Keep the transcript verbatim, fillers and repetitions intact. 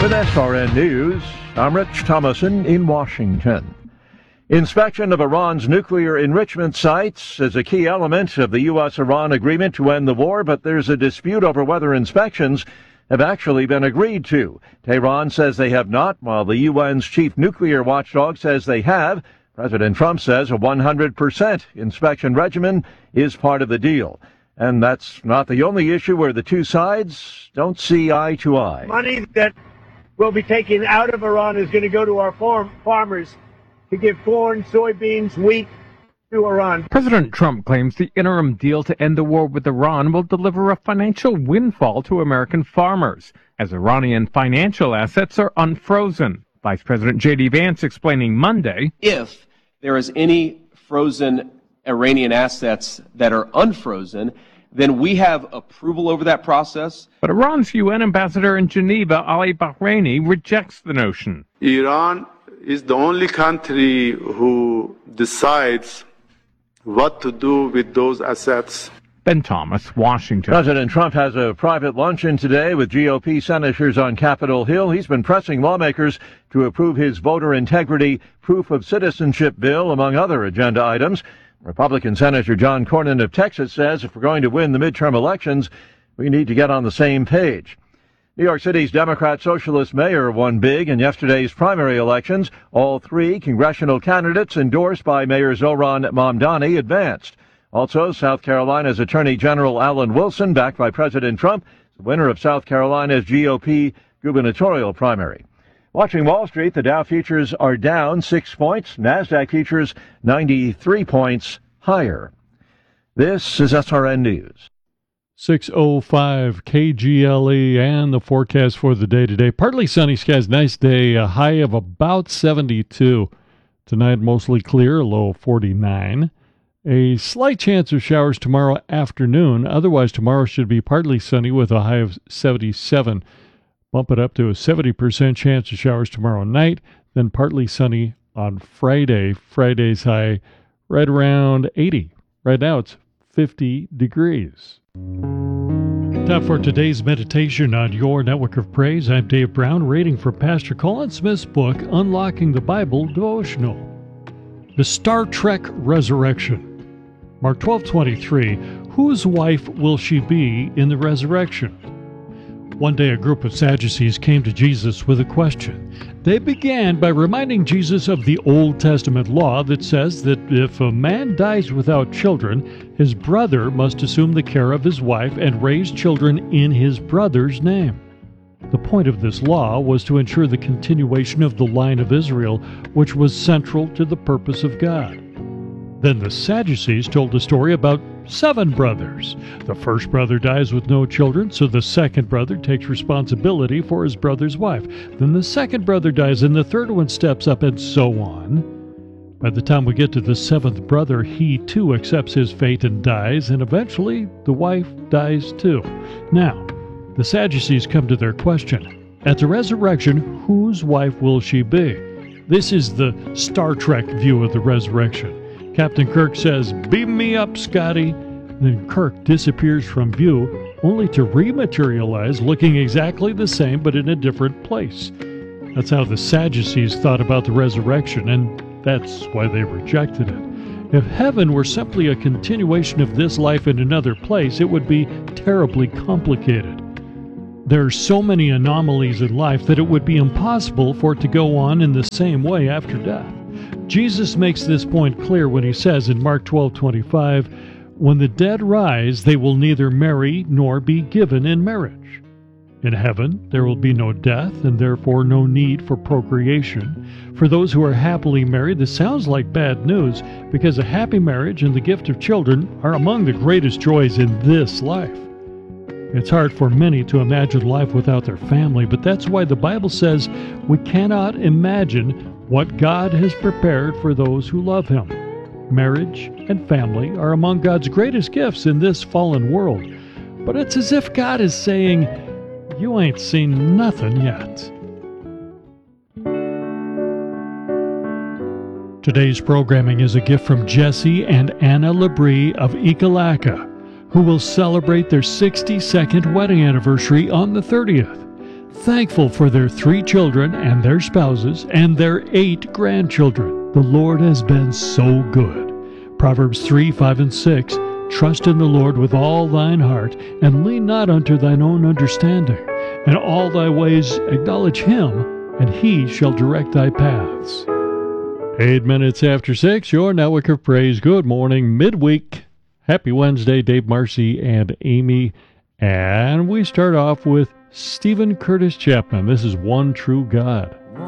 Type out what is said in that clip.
With S R N News, I'm Rich Thomason in Washington. Inspection of Iran's nuclear enrichment sites is a key element of the U S Iran agreement to end the war, but there's a dispute over whether inspections have actually been agreed to. Tehran says they have not, while the U N's chief nuclear watchdog says they have. President Trump says a one hundred percent inspection regimen is part of the deal. And that's not the only issue where the two sides don't see eye to eye. Money that will be taken out of Iran is going to go to our farm farmers to give corn, soybeans, wheat to Iran. President Trump claims the interim deal to end the war with Iran will deliver a financial windfall to American farmers, as Iranian financial assets are unfrozen. Vice President J D Vance explaining Monday, if there is any frozen Iranian assets that are unfrozen, then we have approval over that process. But Iran's U N ambassador in Geneva, Ali Bahraini, rejects the notion. Iran is the only country who decides what to do with those assets. Ben Thomas, Washington. President Trump has a private luncheon today with G O P senators on Capitol Hill. He's been pressing lawmakers to approve his voter integrity proof of citizenship bill, among other agenda items. Republican Senator John Cornyn of Texas says if we're going to win the midterm elections, we need to get on the same page. New York City's Democrat Socialist mayor won big in yesterday's primary elections. All three congressional candidates endorsed by Mayor Zohran Mamdani advanced. Also, South Carolina's Attorney General Alan Wilson, backed by President Trump, the winner of South Carolina's G O P gubernatorial primary. Watching Wall Street, the Dow futures are down six points. NASDAQ futures ninety-three points higher. This is S R N News. six oh five K G L E and the forecast for the day today. Partly sunny skies, nice day, a high of about seventy-two. Tonight, mostly clear, a low of forty-nine. A slight chance of showers tomorrow afternoon. Otherwise, tomorrow should be partly sunny with a high of seventy-seven. Bump it up to a seventy percent chance of showers tomorrow night, then partly sunny on Friday. Friday's high right around eighty. Right now it's fifty degrees. Time for today's meditation on Your Network of Praise. I'm Dave Brown, reading from Pastor Colin Smith's book, Unlocking the Bible Devotional. The Star Trek Resurrection. Mark twelve twenty-three. Whose wife will she be in the resurrection? One day a group of Sadducees came to Jesus with a question. They began by reminding Jesus of the Old Testament law that says that if a man dies without children, his brother must assume the care of his wife and raise children in his brother's name. The point of this law was to ensure the continuation of the line of Israel, which was central to the purpose of God. Then the Sadducees told a story about seven brothers. The first brother dies with no children, so the second brother takes responsibility for his brother's wife. Then the second brother dies, and the third one steps up, and so on. By the time we get to the seventh brother, he too accepts his fate and dies, and eventually the wife dies too. Now, the Sadducees come to their question. At the resurrection, whose wife will she be? This is the Star Trek view of the resurrection. Captain Kirk says, "Beam me up, Scotty." Then Kirk disappears from view, only to rematerialize looking exactly the same but in a different place. That's how the Sadducees thought about the resurrection, and that's why they rejected it. If heaven were simply a continuation of this life in another place, it would be terribly complicated. There are so many anomalies in life that it would be impossible for it to go on in the same way after death. Jesus makes this point clear when he says in Mark twelve twenty-five, "When the dead rise, they will neither marry nor be given in marriage." In heaven, there will be no death and therefore no need for procreation. For those who are happily married, this sounds like bad news because a happy marriage and the gift of children are among the greatest joys in this life. It's hard for many to imagine life without their family, but that's why the Bible says we cannot imagine what God has prepared for those who love Him. Marriage and family are among God's greatest gifts in this fallen world. But it's as if God is saying, you ain't seen nothing yet. Today's programming is a gift from Jesse and Anna Labrie of Ekalaka, who will celebrate their sixty-second wedding anniversary on the thirtieth. thankful for their three children and their spouses and their eight grandchildren. The Lord has been so good. Proverbs three, five, and six, trust in the Lord with all thine heart, and lean not unto thine own understanding. In all thy ways acknowledge him, and he shall direct thy paths. Eight minutes after six, your Network of Praise. Good morning, midweek. Happy Wednesday, Dave Marcy and Amy. And we start off with Stephen Curtis Chapman. This is One True God.